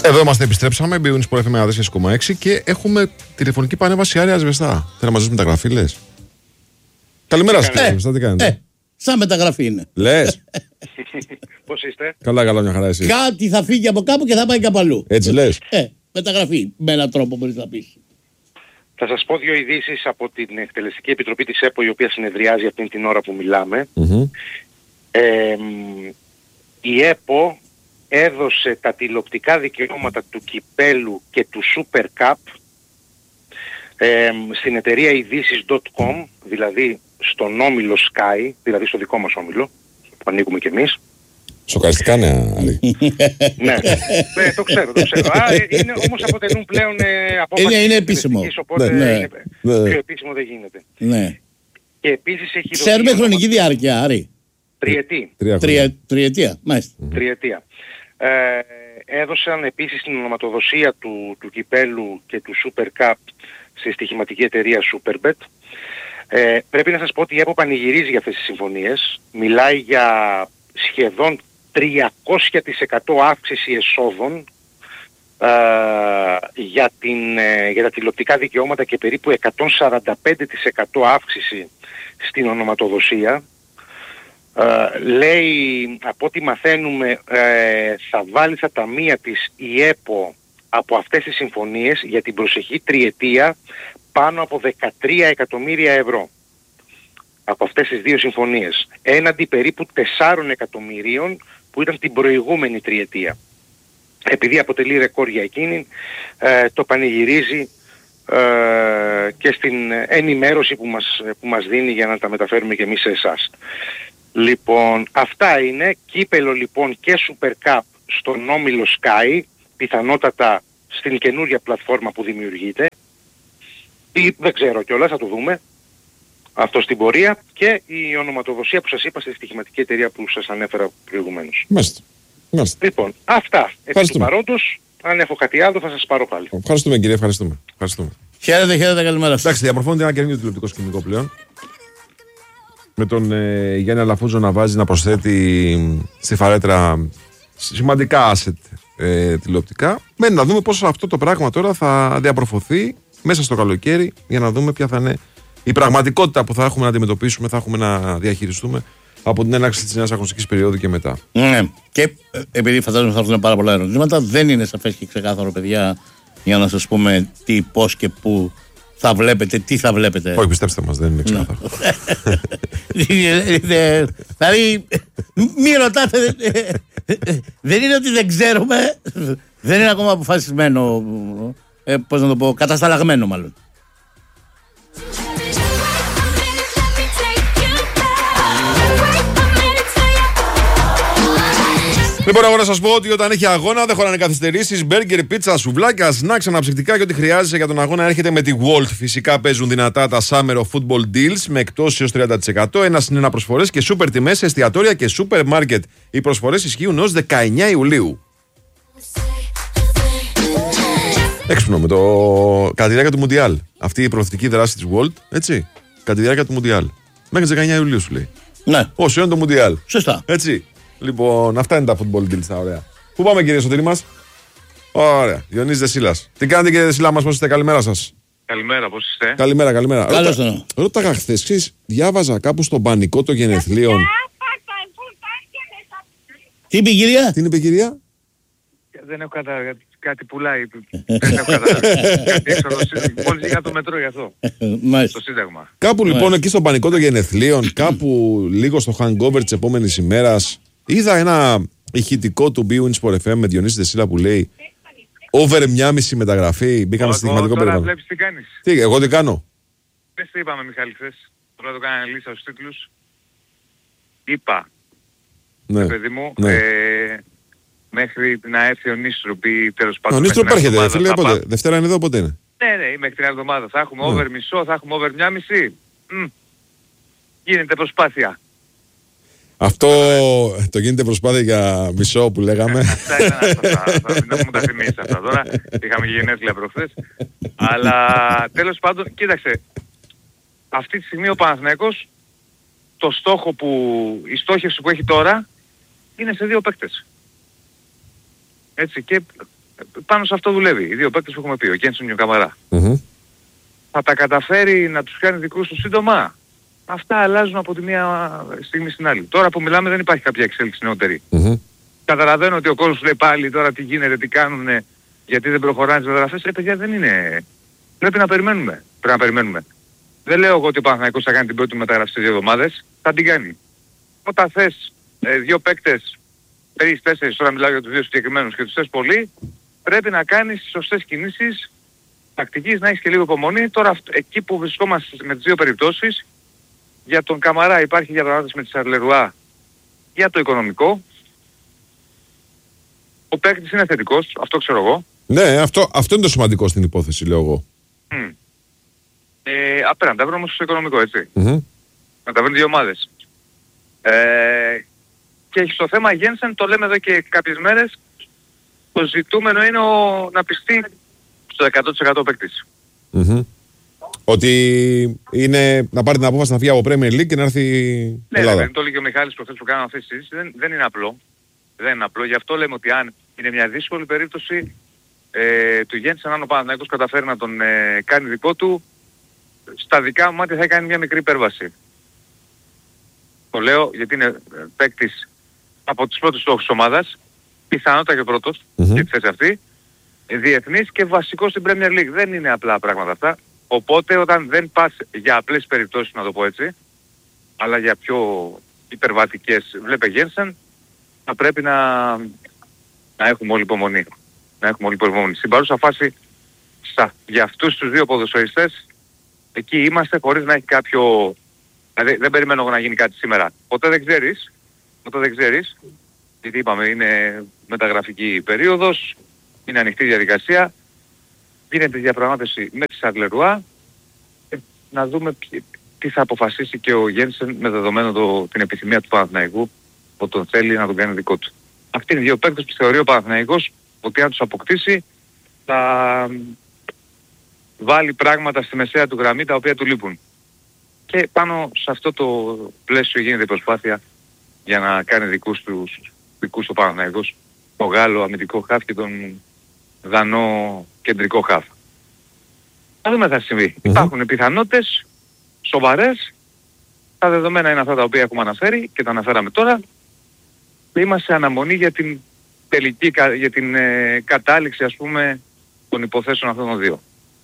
Εδώ είμαστε, επιστρέψαμε. Μπήκαν στο FM 4,6 και έχουμε τηλεφωνική πανέβαση Άρη Ασβεστά. Θέλει να μας δώσει μεταγραφή, λες? Καλημέρα σας, τι κάνετε? Σαν μεταγραφή είναι. Λες? Πώς είστε? Καλά, μια χαρά εσείς. Κάτι θα φύγει από κάπου και θα πάει κάπου αλλού. Έτσι λες? Μεταγραφή. Με έναν τρόπο μπορείς να πεις. Θα σας πω δύο ειδήσεις από την Εκτελεστική Επιτροπή της ΕΠΟ, η οποία συνεδριάζει αυτήν την ώρα που μιλάμε. Η ΕΠΟ έδωσε τα τηλεοπτικά δικαιώματα του Κυπέλου και του Super Cup στην εταιρεία ειδήσεις.com, δηλαδή στον όμιλο Sky, δηλαδή στο δικό μας όμιλο, που ανήκουμε κι εμείς. Σοκαριστικά νέα, Άρη. Ναι, το ξέρω. Είναι, όμως αποτελούν πλέον απόφαση. Είναι επίσημο. Οπότε πιο επίσημο δεν γίνεται. Ναι. Και επίσης έχει δώσει... Ξέρουμε χρονική διάρκεια, Άρη. Τριετία, μάλιστα. Τριετία. Έδωσαν επίσης την ονοματοδοσία του Κυπέλου και του Super Cup στη στοιχηματική εταιρεία Superbet. Πρέπει να σας πω ότι η ΕΠΟ πανηγυρίζει για αυτές τις συμφωνίες. Μιλάει για σχεδόν 300% αύξηση εσόδων για τα τηλεοπτικά δικαιώματα και περίπου 145% αύξηση στην ονοματοδοσία. Λέει, από ό,τι μαθαίνουμε, θα βάλει στα ταμεία της η ΕΠΟ από αυτές τις συμφωνίες για την προσεχή τριετία πάνω από 13 εκατομμύρια ευρώ. Από αυτές τις δύο συμφωνίες. Έναντι περίπου 4 εκατομμυρίων που ήταν την προηγούμενη τριετία. Επειδή αποτελεί ρεκόρ για εκείνη, το πανηγυρίζει και στην ενημέρωση που μας δίνει για να τα μεταφέρουμε και εμείς σε εσάς. Λοιπόν, αυτά είναι. Κύπελο λοιπόν και Super Cup στον όμιλο Sky, πιθανότατα στην καινούργια πλατφόρμα που δημιουργείται. Ή δεν ξέρω κιόλας, θα το δούμε αυτό στην πορεία, και η ονοματοδοσία που σας είπα στη στοιχηματική εταιρεία που σας ανέφερα προηγουμένως. Μάλιστα. Λοιπόν, αυτά. Επί του παρόντος, αν έχω κάτι άλλο θα σας πάρω πάλι. Ευχαριστούμε κύριε, ευχαριστούμε. Χαίρετε, καλημέρα. Εντάξει, διαμορφώνεται ένα καινούργιο τηλεοπτικό σκηνικό πλέον. Με τον Γιάννη Αλαφούζο να βάζει, να προσθέτει στη φαρέτρα σημαντικά asset τηλεοπτικά. Μένει να δούμε πώς αυτό το πράγμα τώρα θα διαπροφωθεί μέσα στο καλοκαίρι, για να δούμε ποια θα είναι η πραγματικότητα που θα έχουμε να αντιμετωπίσουμε, θα έχουμε να διαχειριστούμε από την έναρξη της νέας αγωνιστικής περίοδου και μετά. Ναι. Και επειδή φαντάζομαι θα έρθουν πάρα πολλά ερωτήματα, δεν είναι σαφές και ξεκάθαρο, παιδιά, για να σας πούμε τι, πώς και πού θα βλέπετε, τι θα βλέπετε. Όχι, πιστέψτε μας, δεν είναι ξεκάθαρο. Δηλαδή, μη ρωτάτε. Δεν είναι ότι δεν ξέρουμε, δεν είναι ακόμα αποφασισμένο, πώς να το πω, κατασταλαγμένο μάλλον. Λοιπόν, εγώ να σας πω ότι όταν έχει αγώνα δεν χωράνε καθυστερήσεις. Μπέργκερ, πίτσα, σουβλάκια, σνακς, αναψυκτικά και ό,τι χρειάζεσαι για τον αγώνα έρχεται με τη Walt. Φυσικά παίζουν δυνατά τα Summer of Football Deals με εκτόσεις έως 30%, 1+1 προσφορές και σούπερ τιμές σε εστιατόρια και σούπερ μάρκετ. Οι προσφορές ισχύουν ως 19 Ιουλίου. Έξυπνο με κατά τη διάρκεια του Μουντιάλ. Αυτή η προωθητική δράση της Walt, έτσι, κατά τη διάρκεια του Μουντιάλ. Μέχρι τις 19 Ιουλίου σου λέει. Ναι. Όσο είναι το Μουντιάλ. Σωστά. Έτσι. Λοιπόν, αυτά είναι τα football deals τα ωραία. Πού πάμε κύριε Σωτήρη μας? Ωραία, Διονύσης Δεσίλας. Τι κάνετε κύριε Δεσίλα μας, πώς είστε? Καλημέρα σας. Καλημέρα, πώς είστε? Καλημέρα. Καλώς το. Ρώταγα χθες, ξέρεις, διάβαζα κάπου στον πανικό των γενεθλίων. Τι είπε η κυρία? Τι είπε η κυρία? Δεν έχω καταλάβει, κάτι πουλάει. Δεν έχω καταλάβει. Μόλις είχα το μετρό γι' αυτό. Στο Σύνταγμα. Κάπου λοιπόν εκεί στον πανικό των γενεθλίων, κάπου λίγο στο hangover της επόμενης ημέρας, είδα ένα ηχητικό του Bwin Sport FM με Διονύση Δεσίλα που λέει over 1,5 μεταγραφή. Μπήκαμε στη στοιχηματικό περιβάλλον. Τώρα βλέπεις τι κάνεις. Τι, εγώ τι κάνω? Πες τι είπαμε Μιχάλη χθες. Τώρα το κάνανε λίστα στους τίτλους. Είπα. Ναι. Παιδί μου. Ναι. Μέχρι να έρθει ο Νίστρο, που τέλος πάντων. Ο Νίστρο έρχεται, φίλε, πότε? Δευτέρα είναι εδώ, πότε είναι? Ναι, μέχρι την άλλη εβδομάδα. Θα έχουμε over μισό, θα έχουμε over 1,5. Γίνεται προσπάθεια. Αυτό το γίνεται προσπάθεια για μισό που λέγαμε. Δεν μου τα θυμίσεις αυτά τώρα. Είχαμε και γενέθλια προχθές. Αλλά τέλος πάντων, κοίταξε. Αυτή τη στιγμή ο Παναθηναϊκός, η στόχευση που έχει τώρα είναι σε 2 παίκτες. Έτσι, και πάνω σε αυτό δουλεύει. Οι δύο παίκτες που έχουμε πει, ο Γκένσεν και ο Καμαρά. Θα τα καταφέρει να τους κάνει δικούς του σύντομα? Αυτά αλλάζουν από τη μία στιγμή στην άλλη. Τώρα που μιλάμε δεν υπάρχει κάποια εξέλιξη νεότερη. Καταλαβαίνω ότι ο κόσμος λέει πάλι τώρα τι γίνεται, τι κάνουνε, γιατί δεν προχωράνε τις μεταγραφές. Παιδιά, δεν είναι. Πρέπει να περιμένουμε. Δεν λέω εγώ ότι ο Παναθηναϊκός θα κάνει την πρώτη μεταγραφή σε 2 εβδομάδες. Θα την κάνει. Όταν θες 2 παίκτες, 3-4, τώρα μιλάω για τους 2 συγκεκριμένους και τους θες πολύ, πρέπει να κάνεις τις σωστές κινήσεις τακτικής, να έχεις και λίγο υπομονή. Τώρα εκεί που βρισκόμαστε με τις 2 περιπτώσεις, για τον Καμαρά υπάρχει διαπραγμάτευση με τη Σαρλερουά για το οικονομικό. Ο παίκτης είναι θετικός, αυτό ξέρω εγώ. Ναι, αυτό είναι το σημαντικό στην υπόθεση, λέω εγώ. Απέναντι, τα βρω όμως στο οικονομικό, έτσι. Να τα βρουν 2 ομάδες. Και στο θέμα Γένσεν, το λέμε εδώ και κάποιες μέρες, το ζητούμενο είναι να πιστεί στο 100% παίκτης. Ότι είναι να πάρει την απόφαση να φύγει από Premier League και να έρθει Ελλάδα. Ναι, το έλεγε ο Μιχάλης προχθές που κάναμε αυτή τη συζήτηση, δεν είναι απλό. Δεν είναι απλό, γι' αυτό λέμε ότι αν είναι μια δύσκολη περίπτωση του Γένσεν, αν ο Παναθηναϊκός καταφέρει να τον κάνει δικό του, στα δικά μου μάτια θα κάνει μια μικρή υπέρβαση. Το λέω γιατί είναι παίκτης από τους πρώτους στόχους της ομάδας, πιθανότατα και πρώτος για τη θέση αυτή, διεθνής και βασικός στην Premier League. Δεν είναι απλά πράγματα αυτά. Οπότε όταν δεν πας για απλές περιπτώσεις, να το πω έτσι, αλλά για πιο υπερβατικές, βλέπε Γένσεν, θα πρέπει να έχουμε όλη υπομονή. Στην παρούσα φάση, για αυτούς τους 2 ποδοσφαιριστές, εκεί είμαστε χωρίς να έχει κάποιο... Δηλαδή δεν περιμένω να γίνει κάτι σήμερα. Ποτέ δεν ξέρεις, γιατί είπαμε είναι μεταγραφική περίοδος, είναι ανοιχτή διαδικασία, γίνεται διαπραγμάτευση με τη Σαρλερουά, να δούμε τι θα αποφασίσει και ο Γένσεν με δεδομένο την επιθυμία του Παναθηναϊκού που τον θέλει να τον κάνει δικό του. Αυτοί είναι 2 παίκτες που θεωρεί ο Παναθηναϊκός ότι αν τους αποκτήσει θα βάλει πράγματα στη μεσαία του γραμμή τα οποία του λείπουν. Και πάνω σε αυτό το πλαίσιο γίνεται η προσπάθεια για να κάνει δικούς του Παναθηναϊκός, τον Γάλλο αμυντικό χαφ και τον Δανό κεντρικό χαφ. Θα δούμε τι θα συμβεί. Υπάρχουν πιθανότητες σοβαρές, τα δεδομένα είναι αυτά τα οποία έχουμε αναφέρει και τα αναφέραμε τώρα. Είμαστε σε αναμονή για την τελική, για την κατάληξη ας πούμε των υποθέσεων αυτών των 2.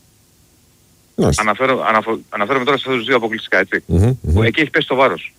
Αναφέρομαι τώρα σε αυτούς τους 2 αποκλειστικά, έτσι. Εκεί έχει πέσει το βάρος.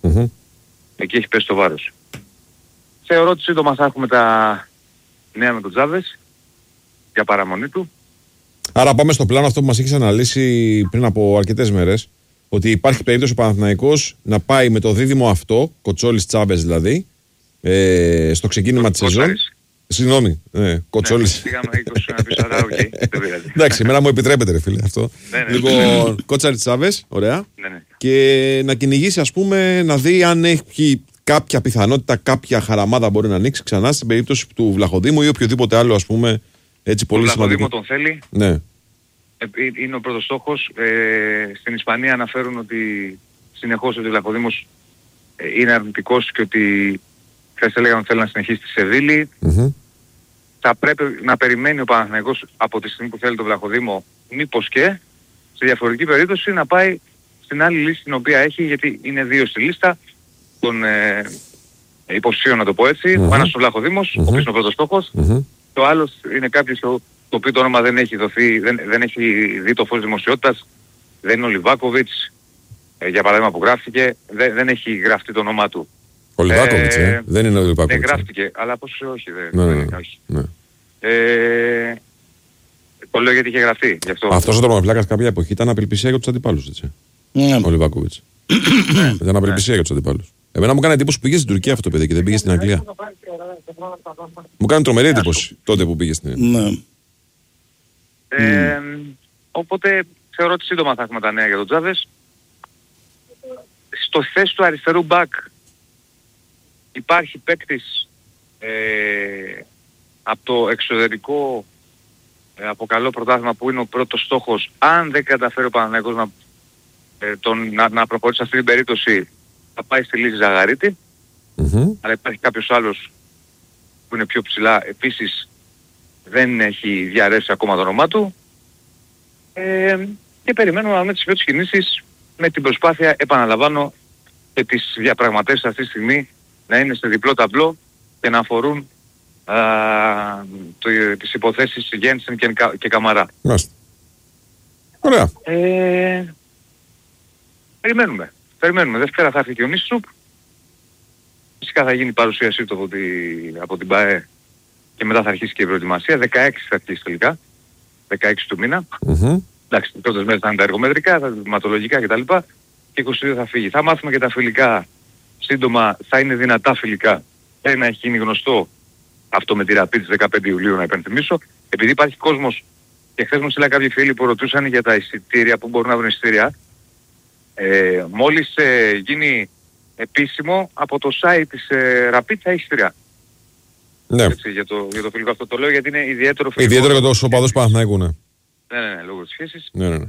Θεωρώ ότι σύντομα θα έχουμε τα νέα με τον Τζάβες για παραμονή του. Άρα πάμε στο πλάνο αυτό που μας έχεις αναλύσει πριν από αρκετές μέρες, ότι υπάρχει περίπτωση ο Παναθηναϊκός να πάει με το δίδυμο αυτό, Κοτσόλης Τσάβες δηλαδή, στο ξεκίνημα της σεζόν. Συγγνώμη, Κοτσόλης. Πήγαμε 20 να πεις, αλλά οκ, δεν πειράζει. Εντάξει, εμένα μου επιτρέπετε ρε φίλε αυτό. Λοιπόν, Κότσαρης Τσάβες, ωραία. Και να κυνηγήσει ας πούμε, να δει αν έχει κάποια πιθανότητα, κάποια χαραμάδα μπορεί να ανοίξει ξανά στην περίπτωση του Βλαχοδήμου ή οποιοδήποτε άλλο ας πούμε έτσι πολύ σημαντικό. Ο Βλαχοδήμου τον θέλει. Ναι. Είναι ο πρώτος στόχος. Στην Ισπανία αναφέρουν ότι συνεχώς ότι ο Βλαχοδήμος είναι αρνητικός και ότι χθες έλεγαν ότι θέλει να συνεχίσει στη Σεβίλη. Θα πρέπει να περιμένει ο Παναθηναϊκός από τη στιγμή που θέλει τον Βλαχοδήμο, μήπως και σε διαφορετική περίπτωση να πάει στην άλλη λίστα την οποία έχει, γιατί είναι 2 στη λίστα των υποψηφίων, να το πω έτσι. Ο ένας ο Βλαχοδήμος, ο οποίος είναι ο πρώτος στόχος. Το άλλο είναι κάποιος το οποίο το όνομα δεν έχει δοθεί, δεν έχει δει το φως δημοσιότητας. Δεν είναι ο Λιβάκοβιτς, για παράδειγμα που γράφτηκε, δεν έχει γραφτεί το όνομά του. Ο Λιβάκοβιτς, δεν είναι ο Λιβάκοβιτς. Δεν γράφτηκε, αλλά πώς όχι, δεν. Το λέω γιατί είχε γραφτεί. Αυτός ο τερματοφυλάκας κάποια εποχή ήταν απελπισία για τους αντιπάλους, έτσι. Ο Λιβάκοβιτς. Ήταν απελπισία για τους αντιπάλους. Εμένα μου κάνει εντύπωση που πήγε στην Τουρκία αυτό το παιδί και δεν πήγε στην Αγγλία. Μου κάνει τρομερή εντύπωση τότε που πήγε στην Αγγλία. Οπότε θεωρώ ότι σύντομα θα έχουμε τα νέα για τον Τζάβες. Στο θέση του αριστερού μπακ υπάρχει παίκτης από το εξωτερικό, από καλό πρωτάθλημα που είναι ο πρώτος στόχος. Αν δεν καταφέρει ο Παναθηναϊκός να προχωρήσει σε αυτή την περίπτωση, θα πάει στη λύση δεν έχει διαρρεύσει ακόμα το όνομά του. Και περιμένουμε να δούμε τις πρώτες κινήσεις με την προσπάθεια, επαναλαμβάνω, και τις διαπραγματεύσεις αυτή τη στιγμή να είναι σε διπλό ταμπλό και να αφορούν τις υποθέσεις Γένσεν και Καμαρά. Μάλιστα. Ωραία. Περιμένουμε. Δευτέρα θα έρθει και ο Μίσουπ. Φυσικά θα γίνει η παρουσίασή του από την ΠΑΕ και μετά θα αρχίσει και η προετοιμασία. 16 θα αρχίσει τελικά. 16 του μήνα. Εντάξει, οι πρώτες μέρες θα είναι τα εργομετρικά, τα δηματολογικά κτλ. Και 22 θα φύγει. Θα μάθουμε και τα φιλικά. Σύντομα θα είναι δυνατά φιλικά. Πρέπει να έχει γίνει γνωστό αυτό με τη Ραπίτ της 15 Ιουλίου, να υπενθυμίσω. Επειδή υπάρχει κόσμος και χθες μου στείλα κάποιοι φίλοι που ρωτούσαν για τα εισιτήρια, που μπορούν να βρουν εισιτήρια. Μόλις γίνει επίσημο από το site της Ραπίτ θα έχει εισιτήρια. Ναι. Έτσι, για το φιλικό αυτό το λέω, γιατί είναι ιδιαίτερο φιλικό. Ιδιαίτερο για τους οπαδούς Παναθηναϊκού, ναι. Ναι, λόγω της σχέσης. Ναι.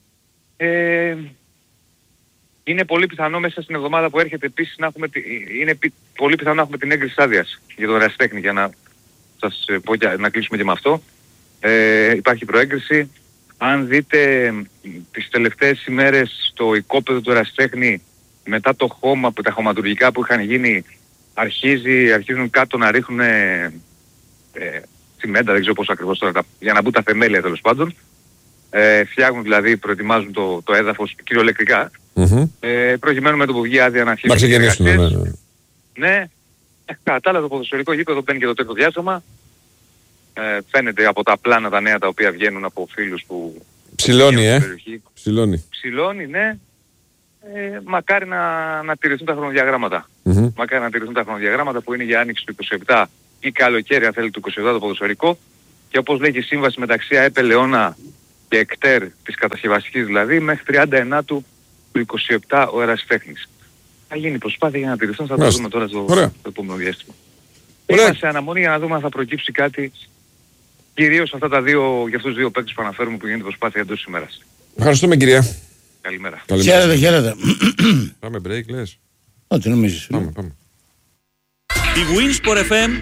Είναι πολύ πιθανό μέσα στην εβδομάδα που έρχεται επίσης να έχουμε, πολύ πιθανό να έχουμε την έγκριση άδειας για το ερασιτέχνη, για να σας πω και να κλείσουμε και με αυτό. Υπάρχει προέγκριση. Αν δείτε τις τελευταίες ημέρες στο οικόπεδο του ερασιτέχνη, μετά το χώμα, τα χωματουργικά που είχαν γίνει, αρχίζουν κάτω να ρίχνουν τσιμέντα, δεν ξέρω πώς ακριβώς τώρα, για να μπουν τα θεμέλια τέλος πάντων. Φτιάχνουν δηλαδή, προετοιμάζουν το έδαφος κυριολεκτικά. Προκειμένου με το που βγει άδεια να αρχίσει. Να ξεκινήσουν, ναι. Κατά άλλα το ποδοσφαιρικό γήπεδο μπαίνει και το τέτοιο διάστημα. Φαίνεται από τα πλάνα τα νέα τα οποία βγαίνουν από φίλους που... Ψηλώνει, Ψηλώνει, ναι. Μακάρι να τηρηθούν τα χρονοδιαγράμματα. Μακάρι να τηρηθούν τα χρονοδιαγράμματα που είναι για άνοιξη του 27 ή καλοκαίρι αν θέλει του 27 το ποδοσφαιρικό. Και όπως λέει και η σύμβαση μεταξύ ΑΕΠ Λεώνα και ΕΚΤΕΡ της κατασκευαστικής δηλαδή, μέχρι 39 του 27 ο ερασιτέχνης. Θα γίνει προσπάθεια για να τηρηθούν, θα το δούμε τώρα στο επόμενο διάστημα. Είμαστε σε αναμονή για να δούμε αν θα προκύψει κάτι, κυρίως για αυτούς τους δύο παίκτες που αναφέρουμε που γίνεται προσπάθεια εντός της ημέρας. Ευχαριστούμε, κυρία. Καλημέρα. Χαίρετε. Πάμε break, λες. Ό,τι νομίζεις. Πάμε. Η Winsport FM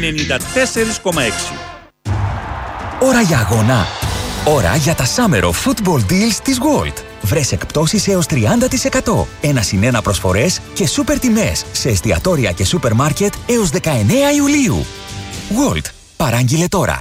94,6. Ώρα για αγώνα. Ώρα για τα Summer of Football Deals της World. Βρες εκπτώσεις έως 30%. 1+1 προσφορές και σούπερ τιμές σε εστιατόρια και σούπερ μάρκετ έως 19 Ιουλίου. World. Παράγγειλε τώρα.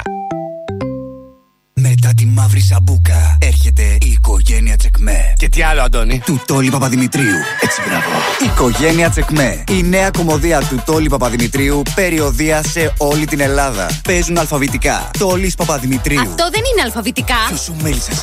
Μετά τη μαύρη σαμπούκα έρχεται η οικογένεια Τσεκμέ. Και τι άλλο, Αντώνη? Του Τόλι Παπαδημητρίου. Έτσι, μπράβο. Οικογένεια Τσεκμέ. Η νέα κομμωδία του Τόλι Παπαδημητρίου, περιοδεία σε όλη την Ελλάδα. Παίζουν αλφαβητικά. Τόλις Παπαδημητρίου. Αυτό δεν είναι αλφαβητικά. Ποιος σου μίλησε?